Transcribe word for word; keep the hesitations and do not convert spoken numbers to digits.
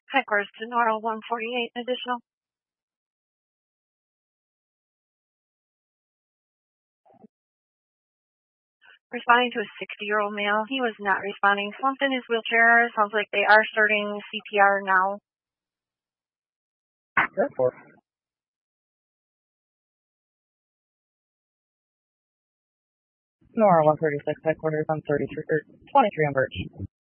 Headquarters to Nora one forty-eight, additional. Responding to a sixty-year-old male. He was not responding. Slumped in his wheelchair. Sounds like they are starting C P R now. Airport. Nora one thirty-six, headquarters on thirty-three, or twenty-three on Birch.